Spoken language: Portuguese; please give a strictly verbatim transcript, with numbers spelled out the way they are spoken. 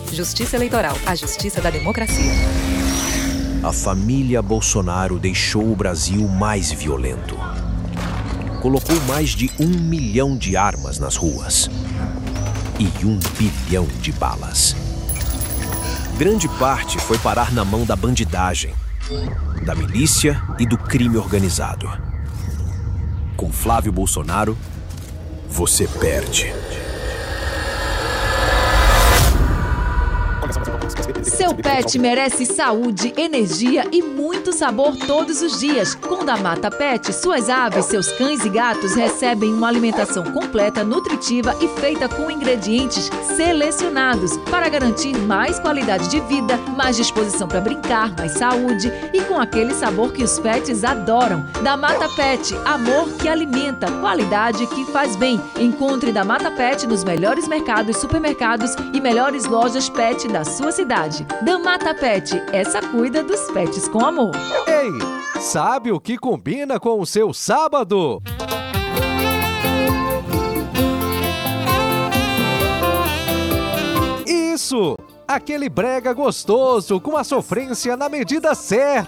Justiça Eleitoral, a justiça da democracia. A família Bolsonaro deixou o Brasil mais violento. Colocou mais de um milhão de armas nas ruas e um bilhão de balas. Grande parte foi parar na mão da bandidagem, da milícia e do crime organizado. Com Flávio Bolsonaro, você perde. Seu pet merece saúde, energia e muito sabor todos os dias. Com Damata Pet, suas aves, seus cães e gatos recebem uma alimentação completa, nutritiva e feita com ingredientes selecionados para garantir mais qualidade de vida, mais disposição para brincar, mais saúde e com aquele sabor que os pets adoram. Damata Pet, amor que alimenta, qualidade que faz bem. Encontre Damata Pet nos melhores mercados, supermercados e melhores lojas pet da sua cidade. Damata Pet, essa cuida dos pets com amor. Ei, sabe o que combina com o seu sábado? Isso! Aquele brega gostoso com a sofrência na medida certa.